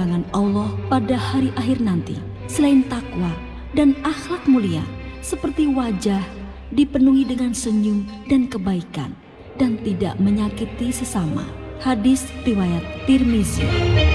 pertimbangan Allah pada hari akhir nanti selain takwa dan akhlak mulia seperti wajah dipenuhi dengan senyum dan kebaikan dan tidak menyakiti sesama. Hadis riwayat Tirmizi.